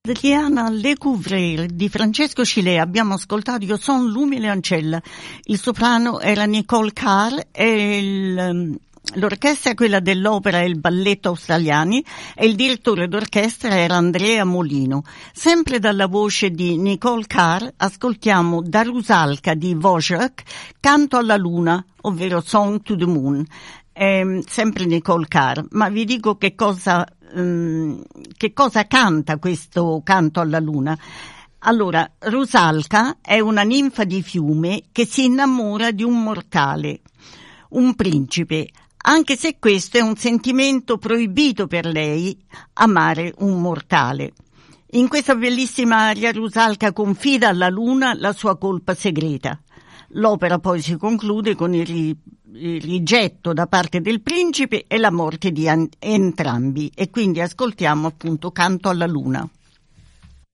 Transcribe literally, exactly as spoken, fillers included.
Adriana Lecouvreur di Francesco Cilea abbiamo ascoltato Io son l'umile ancella. Il soprano era Nicole Carr e il, l'orchestra è quella dell'opera e il balletto australiani e il direttore d'orchestra era Andrea Molino. Sempre dalla voce di Nicole Carr ascoltiamo Da Rusalka di Dvořák, Canto alla luna, ovvero Song to the Moon. Eh, sempre Nicole Carr, ma vi dico che cosa um, che cosa canta questo Canto alla luna. Allora, Rusalka è una ninfa di fiume che si innamora di un mortale, un principe, anche se questo è un sentimento proibito per lei, amare un mortale. In questa bellissima aria Rusalka confida alla luna la sua colpa segreta. L'opera poi si conclude con il, ri, il rigetto da parte del principe e la morte di an- entrambi, e quindi ascoltiamo appunto Canto alla luna.